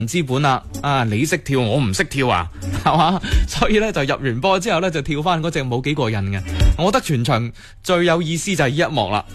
資本啦，你識跳我唔識跳啊，係嘛？所以咧就入完波之後咧就跳翻嗰隻冇幾過癮嘅。我覺得全場最有意思就係呢一幕啦。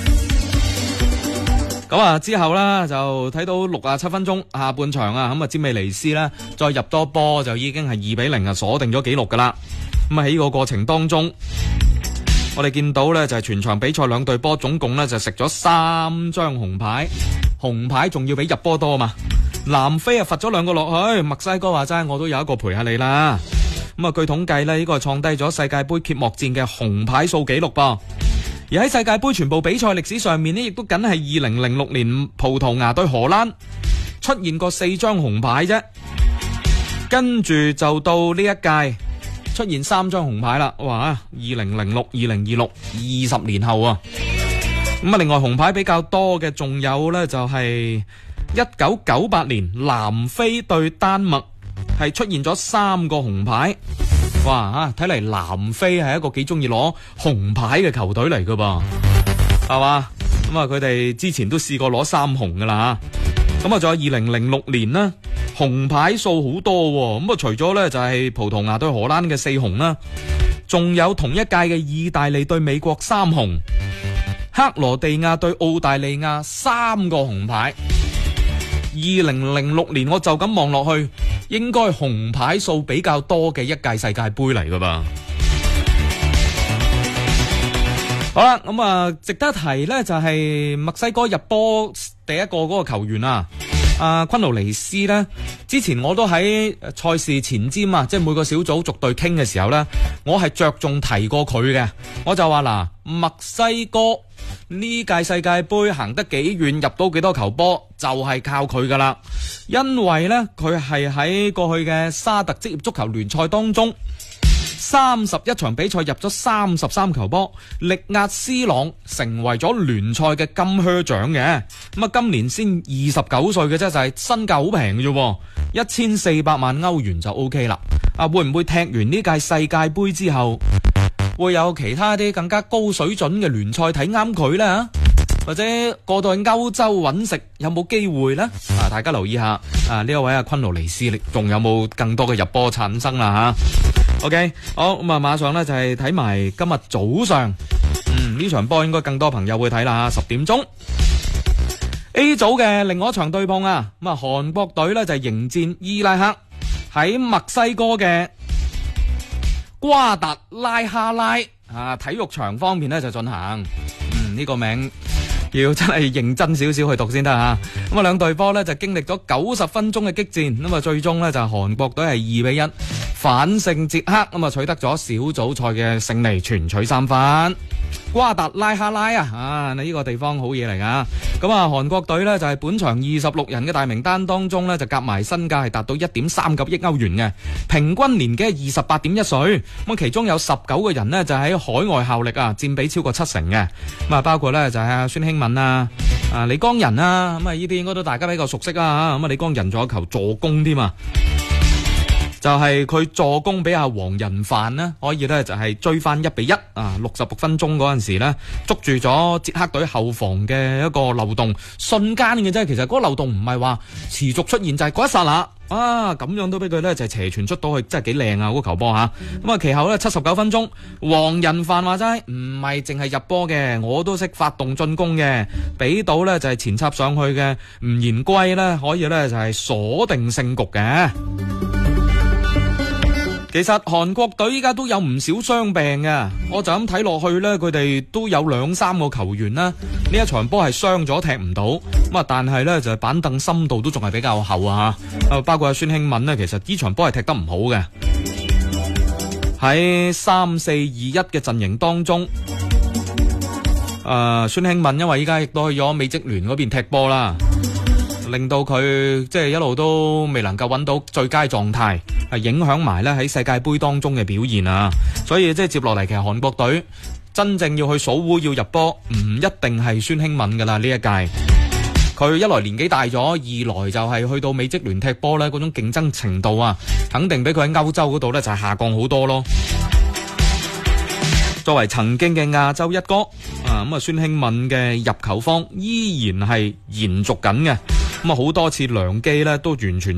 咁之後啦就睇到67分鐘下半場啊，咁詹美尼斯咧再入多波就已經係2-0鎖定咗紀錄噶啦。咁喺呢個過程當中，我哋見到咧就係全場比賽兩隊波總共咧就食咗3張紅牌，紅牌仲要比入波多嘛。南非罰咗2個落去，墨西哥話齋我都有一個陪下你啦。咁據統計咧呢個係創低咗世界盃揭幕戰嘅紅牌數紀錄噃。而喺世界盃全部比賽歷史上面呢，亦都僅係2006年葡萄牙對荷蘭出現過4張紅牌啫。跟住就到呢一屆出現3張紅牌啦。哇，2006、2026 20年後啊。咁另外紅牌比較多嘅仲有呢，就係1998年南非對丹麥係出現咗3個紅牌。哇，睇嚟南非係一個幾中意攞紅牌嘅球隊嚟噶噃，係嘛？咁佢哋之前都試過攞3紅噶啦。咁仲有2006年啦，紅牌數好多。咁除咗呢就係葡萄牙對荷蘭嘅4紅啦，仲有同一屆嘅意大利對美國3紅，克羅地亞對澳大利亞3個紅牌。2006年我就咁望落去，應該紅牌數比較多嘅一屆世界盃嚟噶吧。好啦，咁值得提呢就係墨西哥入波第一個嗰個球員啊，昆奴尼斯呢，之前我都喺賽事前瞻啊，即係每個小組逐隊傾嘅時候呢，我係着重提過佢嘅。我就話嗱，墨西哥呢屆世界盃行得幾遠，入到幾多球波，就係靠佢噶啦。因為呢，佢係喺過去嘅沙特職業足球聯賽當中31場比賽入咗33球波，力壓 C 朗成為咗聯賽嘅金靴獎嘅。咁今年先29歲嘅啫，就係身價好平嘅啫，1400萬歐元就 OK 啦。會唔會踢完呢屆世界盃之後，會有其他啲更加高水準嘅聯賽睇啱佢呢？或者過到去歐洲揾食有冇機會呢？大家留意下呢一位昆奴尼斯仲有冇更多嘅入波產生啦吓。OK， 好，咁馬上呢就係睇埋今日早上呢場波應該更多朋友會睇啦，10點鐘 A 組嘅另外一場對碰啊。咁韓國隊呢就係迎戰伊拉克，喺墨西哥嘅瓜達拉哈拉體育場方面呢就進行。呢個名要真係認真少少去讀先得吓。咁兩隊波呢就經歷咗90分鐘嘅激戰，咁最終呢就韓國隊係2-1反勝捷克，咁取得咗小組賽嘅勝利，全取3分。瓜達拉哈拉呢個地方好嘢嚟噶。咁韓國隊呢就係本場26人嘅大名單當中呢就夾埋身價係達到 1.39 億歐元嘅，平均年紀係28.1歲。咁其中有19個人呢就喺海外效力佔比超過70%嘅。咁包括呢就係孫興敏李江仁咁呢啲應該都大家比較熟悉啊。咁李江仁仲有球助攻添啊，就係佢助攻俾黃仁範呢，可以呢就係追翻1-1 66分鐘嗰陣時呢，捉住咗捷克隊後防嘅一個漏洞，瞬間嘅啫。其實嗰個漏洞唔係話持續出現，就係嗰一剎那咁樣都俾佢呢就係斜傳出到去，真係幾靚啊嗰個球波吓。咁其後呢79分鐘，黃仁範話齋唔係淨係入波嘅，我都識發動進攻嘅，俾到呢就係前插上去嘅吳彥圭呢，可以呢就係鎖定勝局嘅。其實韓國隊依家都有唔少傷病嘅，我就咁睇落去呢，佢哋都有2-3個球員啦，呢一場波係傷咗踢唔到，咁但係呢，就係板凳深度都仲係比較厚包括孫興敏呢，其實呢場波係踢得唔好嘅。喺3-4-2-1嘅陣營當中，孫興敏因為依家亦都去咗美職聯嗰邊踢波啦，令到佢即係一路都未能夠揾到最佳狀態，係影響埋咧喺世界盃當中嘅表現啊！所以即係接落嚟，其實韓國隊真正要去數壺要入波，唔一定係孫興敏噶啦呢一屆。佢一來年紀大咗，二來就係去到美職聯踢波咧，嗰種競爭程度肯定比佢喺歐洲嗰度咧就係下降好多咯。作為曾經嘅亞洲一哥，孫興敏嘅入球荒依然係延續緊嘅。 咁啊好多次良機咧都完全